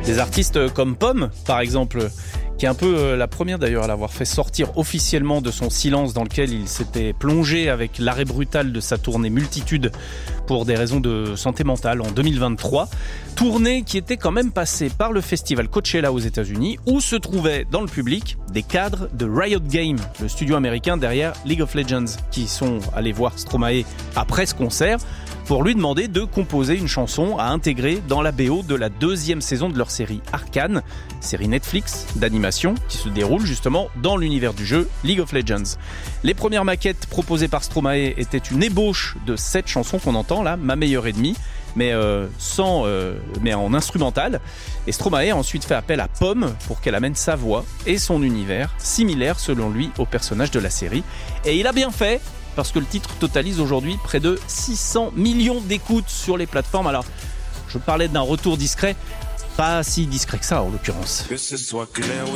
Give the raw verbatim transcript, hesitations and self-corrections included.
Des artistes comme Pomme, par exemple, qui est un peu la première d'ailleurs à l'avoir fait sortir officiellement de son silence dans lequel il s'était plongé avec l'arrêt brutal de sa tournée Multitude pour des raisons de santé mentale en deux mille vingt-trois. Tournée qui était quand même passée par le festival Coachella aux États-Unis où se trouvaient dans le public des cadres de Riot Games, le studio américain derrière League of Legends, qui sont allés voir Stromae après ce concert pour lui demander de composer une chanson à intégrer dans la B O de la deuxième saison de leur série Arcane, série Netflix d'animation qui se déroule justement dans l'univers du jeu League of Legends. Les premières maquettes proposées par Stromae étaient une ébauche de cette chanson qu'on entend là, Ma meilleure ennemie, mais euh, sans, euh, mais en instrumental. Et Stromae a ensuite fait appel à Pomme pour qu'elle amène sa voix et son univers, similaire selon lui au personnage de la série. Et il a bien fait, parce que le titre totalise aujourd'hui près de six cents millions d'écoutes sur les plateformes. Alors, je parlais d'un retour discret, pas si discret que ça en l'occurrence. Que ce soit clair.